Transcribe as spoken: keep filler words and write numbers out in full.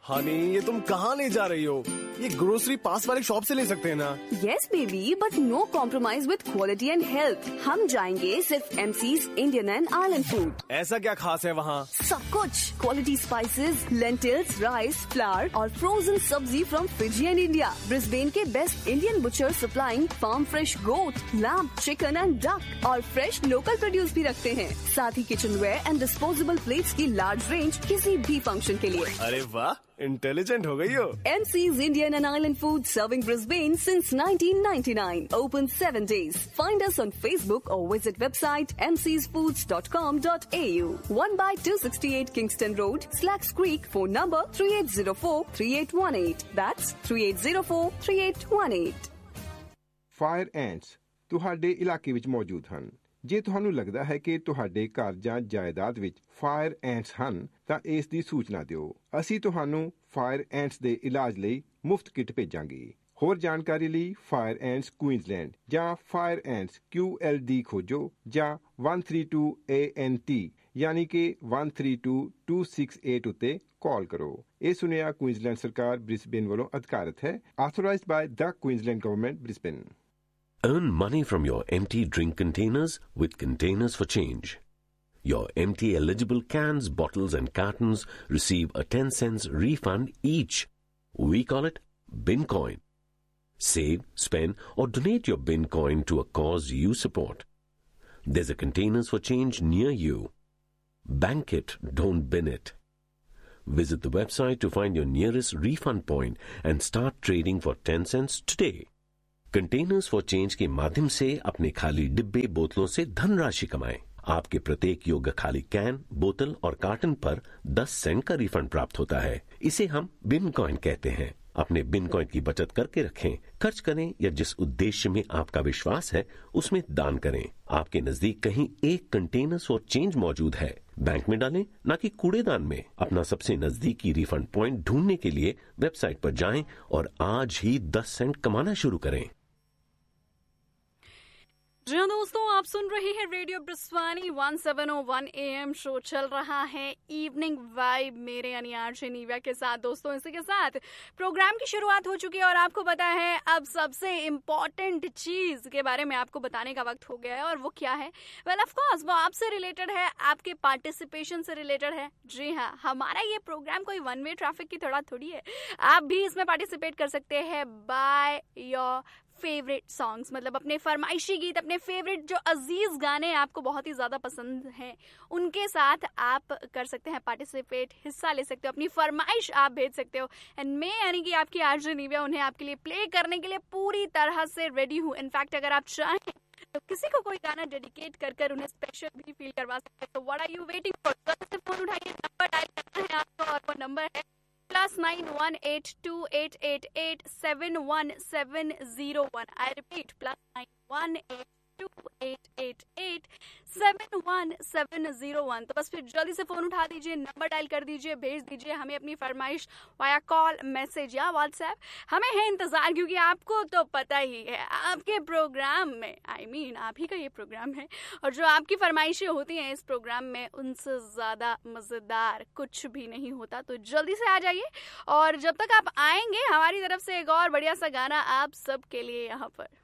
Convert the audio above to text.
हनी, ये तुम कहाँ ले जा रही हो? ये ग्रोसरी पास वाली शॉप से ले सकते हैं ना? Yes baby, but no compromise with quality and health. हम जाएंगे सिर्फ MCs Indian and island food. ऐसा क्या खास है वहाँ? सब कुछ, quality spices, lentils, rice, flower और फ्रोजन सब्जी from Fiji and India. Brisbane के best Indian butcher supplying farm fresh goat, lamb, chicken and duck और फ्रेश लोकल प्रोड्यूस भी रखते हैं। साथ ही kitchen where and disposable plates की लार्ज रेंज किसी भी फंक्शन के लिए। अरे वाह, इंटेलिजेंट हो गई हो। M C's Indian and Island Food serving Brisbane since nineteen ninety-nine. Open seven days. Find us on Facebook or visit website m c s foods dot com dot a u. one by two sixty-eight Kingston Road, Slacks Creek. Phone number three eight zero four three eight one eight. That's three eight zero four three eight one eight. Fire ants ਤੁਹਾਡੇ ਇਲਾਕੇ ਵਿੱਚ ਮੌਜੂਦ ਹਨ। ਜੇ ਤੁਹਾਨੂੰ ਲੱਗਦਾ ਹੈ ਕਿ ਤੁਹਾਡੇ ਘਰ ਜਾਂ ਜਾਇਦਾਦ ਵਿੱਚ ਫਾਇਰ ਐਂਟਸ ਹਨ ਤਾਂ ਇਸ ਦੀ ਸੂਚਨਾ ਦਿਓ। ਅਸੀਂ ਤੁਹਾਨੂੰ ਫਾਇਰ ਐਂਟਸ ਦੇ ਇਲਾਜ ਲਈ ਮੁਫਤ ਕਿੱਟ ਭੇਜਾਂਗੇ। ਹੋਰ ਜਾਣਕਾਰੀ ਲਈ ਫਾਇਰ ਐਂਟਸ ਕੁਈਨਜ਼ਲੈਂਡ ਜਾਂ ਫਾਇਰ ਐਂਟਸ Q L D ਖੋਜੋ ਜਾਂ one three two A N T ਯਾਨੀ ਕਿ one three two two six eight ਉੱਤੇ ਕਾਲ ਕਰੋ। ਇਹ ਸੁਨੇਹਾ ਕੁਈਨਜ਼ਲੈਂਡ ਸਰਕਾਰ ਬ੍ਰਿਸਬੇਨ ਵੱਲੋਂ ਅਧਿਕਾਰਤ ਹੈ। Authorised ਬਾय the Queensland government Brisbane. Earn money from your empty drink containers with Containers for Change. Your empty eligible cans, bottles and cartons receive a ten cents refund each. We call it Bin Coin. Save, spend or donate your Bin Coin to a cause you support. There's a Containers for Change near you. Bank it, don't bin it. Visit the website to find your nearest refund point and start trading for ten cents today. Containers for change के माध्यम से अपने खाली डिब्बे बोतलों से धनराशि कमाएं। आपके प्रत्येक योग्य खाली कैन, बोतल और कार्टन पर दस सेंट का रिफंड प्राप्त होता है। इसे हम बिन कॉइन कहते हैं। अपने बिन कॉइन की बचत करके रखें, खर्च करें या जिस उद्देश्य में आपका विश्वास है उसमें दान करें। आपके नजदीक कहीं एक कंटेनर्स फॉर चेंज मौजूद है, बैंक में डालें ना कि कूड़ेदान में। अपना सबसे नजदीकी रिफंड पॉइंट ढूंढने के लिए वेबसाइट पर जाएं और आज ही दस सेंट कमाना शुरू करें। जी हाँ दोस्तों, आप सुन रहे हैं radio ब्रिस्वानी one seven O one A M. Show चल रहा है इवनिंग वाइब मेरे यानी आरजे नीविया के साथ। दोस्तों इसी के साथ प्रोग्राम की शुरुआत हो चुकी है और आपको पता है अब सबसे इम्पोर्टेंट चीज के बारे में आपको बताने का वक्त हो गया है। और वो क्या है? वेल ऑफ कोर्स वो आपसे रिलेटेड है, आपके पार्टिसिपेशन से रिलेटेड है। जी हाँ, हमारा ये प्रोग्राम कोई वन वे ट्रैफिक की थोड़ा थोड़ी है। आप भी इसमें पार्टिसिपेट कर सकते हैं बाय योर फेवरेट सॉन्ग्स, मतलब अपने फरमाइशी गीत, अपने फेवरेट जो अजीज गाने आपको बहुत ही ज्यादा पसंद हैं उनके साथ आप कर सकते हैं पार्टिसिपेट, हिस्सा ले सकते हो, अपनी फरमाइश आप भेज सकते हो। एंड मैं यानी कि आपकी आरजे नीविया उन्हें आपके लिए प्ले करने के लिए पूरी तरह से रेडी हूँ। इनफैक्ट अगर आप चाहें तो किसी को कोई गाना डेडिकेट कर कर उन्हें स्पेशल भी फील करवा सकते हैं। तो what are you waiting for? जल्दी से फोन उठाइए, नंबर डायल करना है आपको और वो नंबर है plus nine one eight to eight eight eight seven one seven zero one. I repeat plus nine one eight to eight eight eight seven one seven zero one. तो बस फिर जल्दी से फोन उठा दीजिए, नंबर डायल कर दीजिए, भेज दीजिए हमें अपनी फरमाइश वाया कॉल, मैसेज या व्हाट्सएप। हमें है इंतजार, क्योंकि आपको तो पता ही है आपके प्रोग्राम में आई I मीन mean, आप ही का ये प्रोग्राम है और जो आपकी फरमाइशें होती हैं इस प्रोग्राम में उनसे ज्यादा मजेदार कुछ भी नहीं होता। तो जल्दी से आ जाइए और जब तक आप आएंगे हमारी तरफ से एक और बढ़िया सा गाना आप सबके लिए यहाँ पर।